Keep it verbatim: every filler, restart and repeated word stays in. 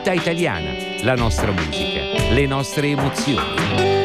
Tutta italiana, la nostra musica, le nostre emozioni.